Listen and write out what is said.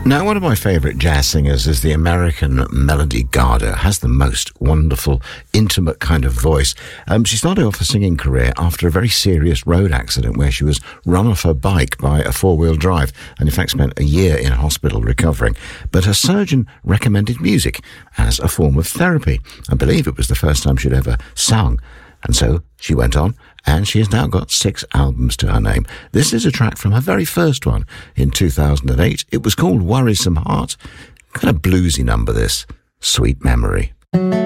Now, one of my favourite jazz singers is the American Melody Gardot. Has the most wonderful, intimate kind of voice. She started off a singing career after a very serious road accident where she was run off her bike by a four-wheel drive and in fact spent a year in hospital recovering. But her surgeon recommended music as a form of therapy. I believe it was the first time she'd ever sung. And so she went on, and she has now got 6 albums to her name. This is a track from her very first one in 2008. It was called Worrisome Heart. Kind of bluesy number, this. Sweet Memory.